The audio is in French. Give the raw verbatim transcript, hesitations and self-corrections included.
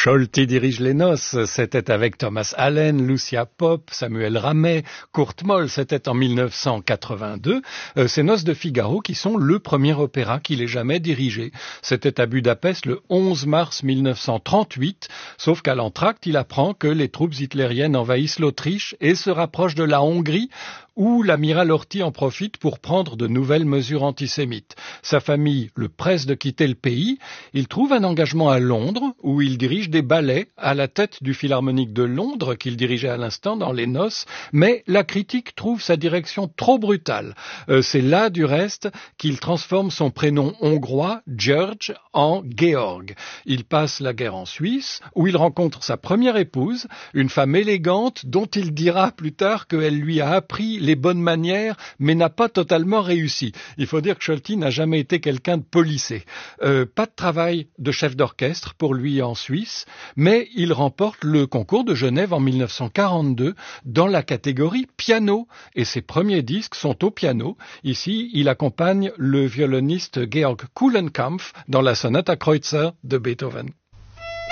Scholti dirige les noces, c'était avec Thomas Allen, Lucia Pope, Samuel Ramey, Kurt Moll, c'était en mille neuf cent quatre-vingt-deux. Euh, ces Noces de Figaro qui sont le premier opéra qu'il ait jamais dirigé. C'était à Budapest le onze mars mille neuf cent trente-huit, sauf qu'à l'entracte, il apprend que les troupes hitlériennes envahissent l'Autriche et se rapprochent de la Hongrie, où l'amiral Horthy en profite pour prendre de nouvelles mesures antisémites. Sa famille le presse de quitter le pays. Il trouve un engagement à Londres, où il dirige des ballets à la tête du Philharmonique de Londres, qu'il dirigeait à l'instant dans Les Noces, mais la critique trouve sa direction trop brutale. Euh, c'est là, du reste, qu'il transforme son prénom hongrois, George, en Georg. Il passe la guerre en Suisse, où il rencontre sa première épouse, une femme élégante dont il dira plus tard qu'elle lui a appris les bonnes manières, mais n'a pas totalement réussi. Il faut dire que Scholti n'a jamais été quelqu'un de policé. Euh, pas de travail de chef d'orchestre pour lui en Suisse, mais il remporte le concours de Genève en mille neuf cent quarante-deux dans la catégorie piano, et ses premiers disques sont au piano. Ici, il accompagne le violoniste Georg Kuhlenkampff dans la sonate à Kreutzer de Beethoven.